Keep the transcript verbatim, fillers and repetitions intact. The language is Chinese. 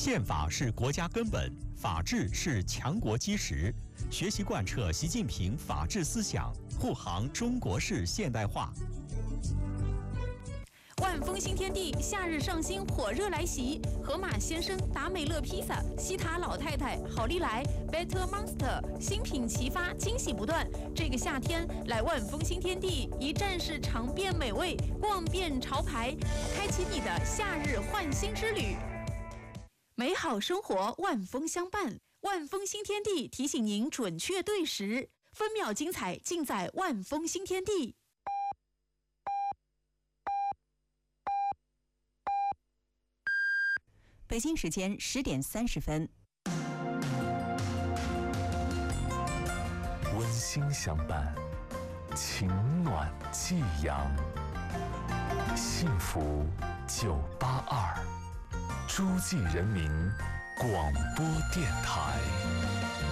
宪法是国家根本，法治是强国基石。学习贯彻习近平法治思想，护航中国式现代化。 万丰新天地夏日上新火热来袭，河马先生、达美乐披萨、西塔老太太、好利来、Better Monster 新品齐发，惊喜不断。这个夏天来万丰新天地，一站式尝遍美味，逛遍潮牌，开启你的夏日焕新之旅。美好生活万丰相伴，万丰新天地提醒您准确对时，分秒精彩尽在万丰新天地。 北京时间十点三十分。 温馨相伴，情暖寄阳。幸福九八二，诸暨人民广播电台。